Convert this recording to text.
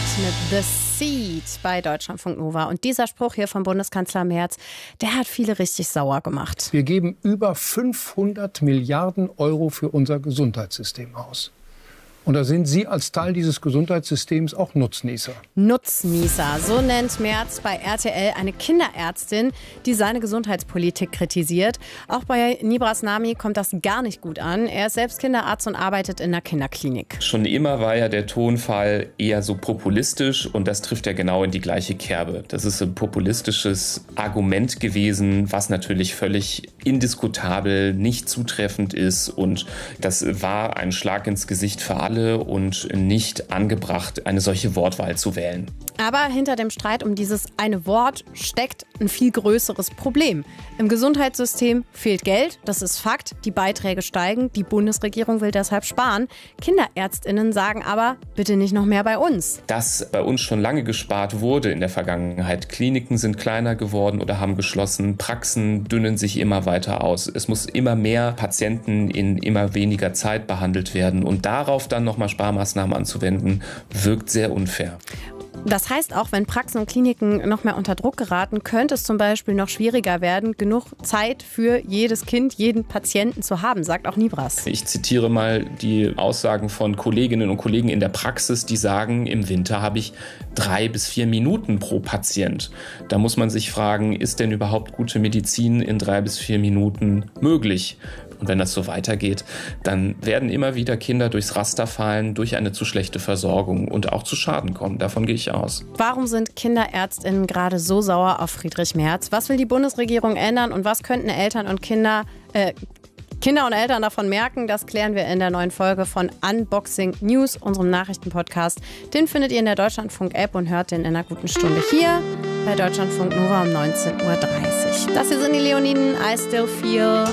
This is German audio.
mit The Seed bei Deutschlandfunk Nova. Und dieser Spruch hier vom Bundeskanzler Merz, der hat viele richtig sauer gemacht. Wir geben über 500 Milliarden Euro für unser Gesundheitssystem aus. Und da sind Sie als Teil dieses Gesundheitssystems auch Nutznießer. Nutznießer, so nennt Merz bei RTL eine Kinderärztin, die seine Gesundheitspolitik kritisiert. Auch bei Nibras Nami kommt das gar nicht gut an. Er ist selbst Kinderarzt und arbeitet in einer Kinderklinik. Schon immer war ja der Tonfall eher so populistisch und das trifft ja genau in die gleiche Kerbe. Das ist ein populistisches Argument gewesen, was natürlich völlig indiskutabel, nicht zutreffend ist und das war ein Schlag ins Gesicht für alle und nicht angebracht, eine solche Wortwahl zu wählen. Aber hinter dem Streit um dieses eine Wort steckt ein viel größeres Problem. Im Gesundheitssystem fehlt Geld, das ist Fakt. Die Beiträge steigen, die Bundesregierung will deshalb sparen. KinderärztInnen sagen aber, bitte nicht noch mehr bei uns. Dass bei uns schon lange gespart wurde in der Vergangenheit. Kliniken sind kleiner geworden oder haben geschlossen. Praxen dünnen sich immer weiter aus. Es muss immer mehr Patienten in immer weniger Zeit behandelt werden. Und darauf dann nochmal Sparmaßnahmen anzuwenden, wirkt sehr unfair. Das heißt, auch wenn Praxen und Kliniken noch mehr unter Druck geraten, könnte es zum Beispiel noch schwieriger werden, genug Zeit für jedes Kind, jeden Patienten zu haben, sagt auch Nibras. Ich zitiere mal die Aussagen von Kolleginnen und Kollegen in der Praxis, die sagen, im Winter habe ich 3 bis 4 Minuten pro Patient. Da muss man sich fragen, ist denn überhaupt gute Medizin in 3 bis 4 Minuten möglich? Und wenn das so weitergeht, dann werden immer wieder Kinder durchs Raster fallen, durch eine zu schlechte Versorgung und auch zu Schaden kommen. Davon gehe ich aus. Warum sind KinderärztInnen gerade so sauer auf Friedrich Merz? Was will die Bundesregierung ändern und was könnten Kinder und Eltern davon merken? Das klären wir in der neuen Folge von Unboxing News, unserem Nachrichtenpodcast. Den findet ihr in der Deutschlandfunk-App und hört den in einer guten Stunde hier bei Deutschlandfunk Nova um 19:30 Uhr. Das hier sind die Leoniden, I Still Feel.